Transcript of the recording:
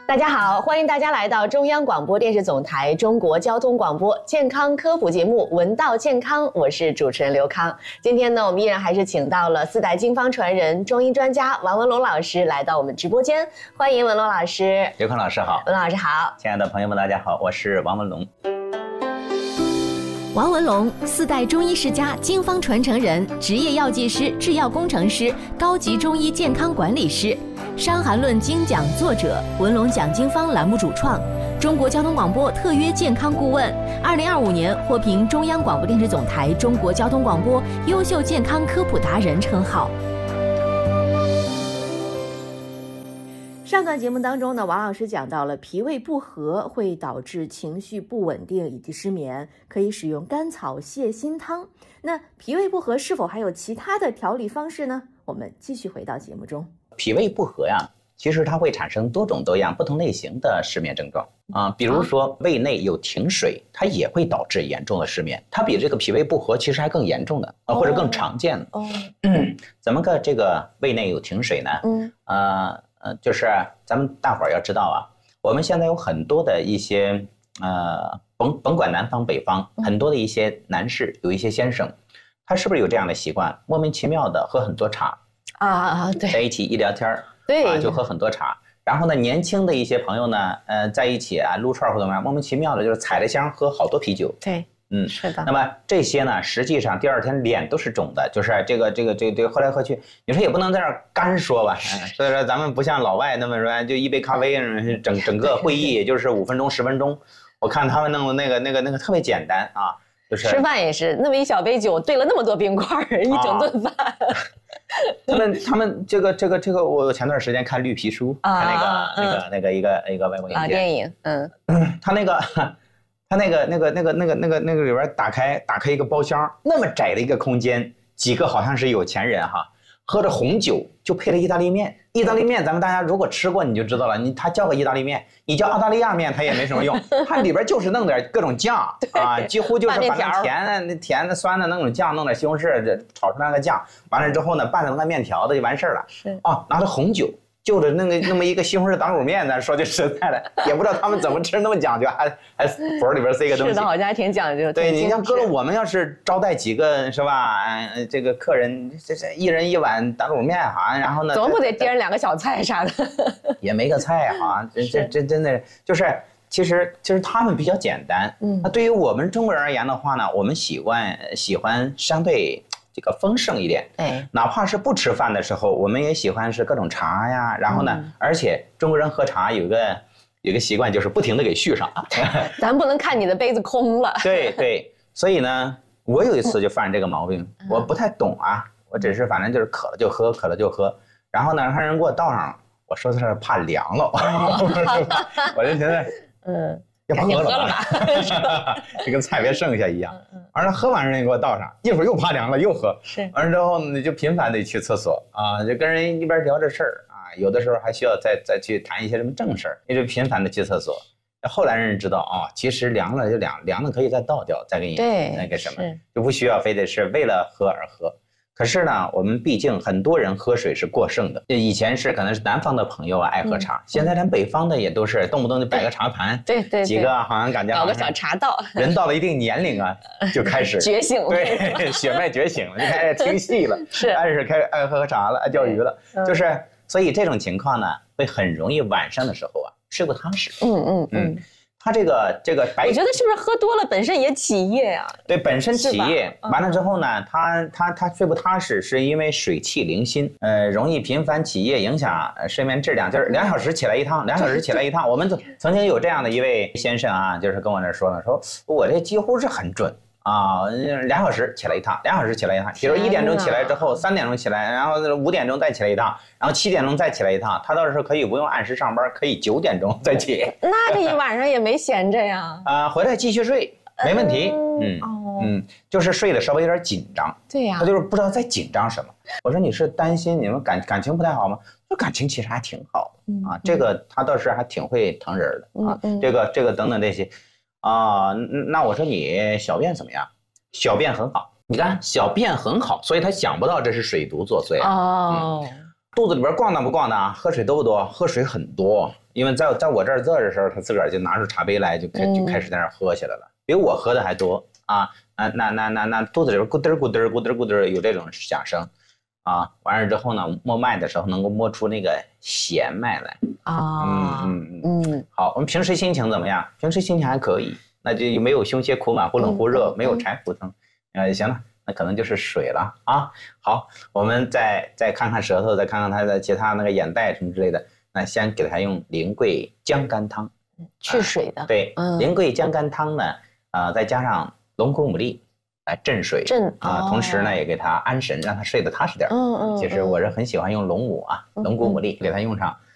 大家好，欢迎大家来到中央广播电视总台中国交通广播健康科普节目《闻道健康》，我是主持人刘康。今天呢，我们依然还是请到了4代经方传人、中医专家王文龙老师来到我们直播间，欢迎文龙老师。 刘康老师好， 文老师好， 亲爱的朋友们，大家好，我是王文龙。 王文龙，4代中医世家、经方传承人，职业药剂师、制药工程师，高级中医健康管理师，《伤寒论》精讲作者，文龙讲经方栏目主创，中国交通广播特约健康顾问，2025年获评中央广播电视总台中国交通广播优秀健康科普达人称号。 上段节目当中呢，王老师讲到了脾胃不和会导致情绪不稳定以及失眠，可以使用甘草泻心汤。那脾胃不和是否还有其他的调理方式呢？我们继续回到节目中。 脾胃不和呀，其实它会产生多种多样、不同类型的失眠症状啊。比如说胃内有停水，它也会导致严重的失眠，它比这个脾胃不和其实还更严重的或者更常见的。怎么个这个胃内有停水呢？就是咱们大伙儿要知道啊，我们现在有很多的一些甭管南方北方，很多的一些男士，有一些先生，他是不是有这样的习惯，莫名其妙的喝很多茶对， 在一起一聊天对就喝很多茶。然后呢，年轻的一些朋友呢，在一起撸串或者怎么样，莫名其妙的就是踩着香喝好多啤酒。 对。是的。 那么这些呢，实际上第二天脸都是肿的，就是这个喝来喝去，你说也不能在这儿干说吧，所以说咱们不像老外那么说，就一杯咖啡，整个会议也就是5分钟10分钟。我看他们弄的那个特别简单啊，就是吃饭也是那么一小杯酒兑了那么多冰块，一整顿饭。 他们这个，我前段时间看绿皮书，看那个一个外国电影， 他那个里边打开一个包厢，那么窄的一个空间，几个好像是有钱人哈，喝着红酒就配了意大利面。意大利面咱们大家如果吃过你就知道了，他叫个意大利面，你叫澳大利亚面它也没什么用，它里边就是弄点各种酱啊，几乎就是把那甜的酸的那种酱弄点西红柿炒出来个酱，完了之后呢拌上那个面条子就完事儿了。 是啊，拿着红酒。就着那么一个西红柿打卤面，咱说句实在的，也不知道他们怎么吃那么讲究，还佛里边塞个东西。 是的，好像还挺讲究。 对，你像搁了我们要是招待几个是吧？这个客人这一人一碗打卤面哈，然后呢， 怎么不得掂上2个小菜啥的？ 也没个菜哈，这真的就是，其实他们比较简单。那对于我们中国人而言的话呢，我们喜欢相对。这个丰盛一点，哪怕是不吃饭的时候，我们也喜欢是各种茶呀。然后呢，而且中国人喝茶有个习惯，就是不停的给续上。 咱不能看你的杯子空了。 对，所以呢，我有一次就犯这个毛病，我不太懂啊，我只是反正就是渴了就喝，然后呢，让人给我倒上，我说的是怕凉了，我就觉得要不喝了吧，这跟菜别剩下一样。完了喝完人给我倒上，一会儿又怕凉了又喝。 是。 完了之后呢，就频繁得去厕所啊，就跟人一边聊着事儿啊，有的时候还需要再去谈一些什么正事儿，一直频繁的去厕所。后来人知道啊，其实凉了就凉了可以再倒掉，再给你那个什么，就不需要非得是为了喝而喝。可是呢，我们毕竟很多人喝水是过剩的。以前是可能是南方的朋友爱喝茶，现在连北方的也都是动不动就摆个茶盘， 对， 几个好像感觉搞个小茶道。 人到了一定年龄啊，就开始觉醒了， 对，血脉觉醒了，就开始听戏了，开始爱喝茶了，爱钓鱼了，就是所以这种情况呢，会很容易晚上的时候啊睡不踏实。他这个白， 我觉得是不是喝多了本身也起夜呀？ 对，本身起夜，完了之后呢，他睡不踏实，是因为水气凌心，容易频繁起夜，影响睡眠质量。就是2小时起来一趟，2小时起来一趟。我们曾经有这样的一位先生啊，就是跟我那说呢，说我这几乎是很准。2小时起来一趟，2小时起来一趟。比如1点钟起来之后，3点钟起来，然后5点钟再起来一趟，然后7点钟再起来一趟。他倒是可以不用按时上班，可以9点钟再起。 那这一晚上也没闲着呀。 回来继续睡，没问题。就是睡得稍微有点紧张。 对呀。 他就是不知道在紧张什么。我说你是担心你们感情不太好吗？说感情其实还挺好啊，这个他倒是还挺会疼人的啊。这个等等这些。那我说你小便怎么样？小便很好，你看小便很好，所以他想不到这是水毒作祟。 肚子里边咣当不咣当，喝水多不多？喝水很多，因为在我这儿坐的时候，他自个儿就拿出茶杯来，就开始在那儿喝起来了，比我喝的还多啊！那肚子里边咕嘚咕嘚咕嘚咕嘚有这种响声啊！完了之后呢，摸脉的时候能够摸出那个弦脉来啊。 好，我们平时心情怎么样？平时心情还可以，那就没有胸胁苦满、忽冷忽热，没有柴胡疼，行了。那可能就是水了啊。好，我们再看看舌头，再看看它的其他那个眼袋什么之类的。那先给它用苓桂姜甘汤， 去水的。 对，苓桂姜甘汤呢，再加上龙骨牡蛎来镇水，同时呢也给它安神，让它睡得踏实点。其实我是很喜欢用龙骨苓骨牡蛎给它用上。